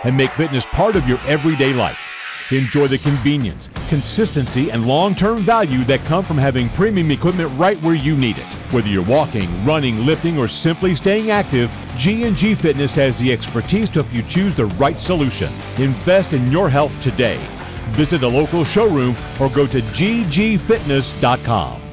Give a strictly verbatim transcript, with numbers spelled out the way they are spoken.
and make fitness part of your everyday life. Enjoy the convenience, consistency, and long-term value that come from having premium equipment right where you need it. Whether you're walking, running, lifting, or simply staying active, G and G Fitness has the expertise to help you choose the right solution. Invest in your health today. Visit a local showroom or go to g g fitness dot com.